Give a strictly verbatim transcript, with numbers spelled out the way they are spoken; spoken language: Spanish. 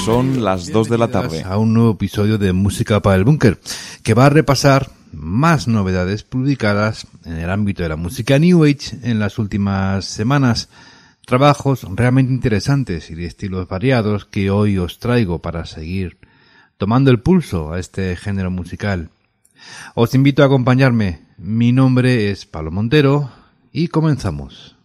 Son las dos de la tarde. A un nuevo episodio de Música para el Búnker, que va a repasar más novedades publicadas en el ámbito de la música New Age en las últimas semanas. Trabajos realmente interesantes y de estilos variados que hoy os traigo para seguir tomando el pulso a este género musical. Os invito a acompañarme. Mi nombre es Pablo Montero y comenzamos.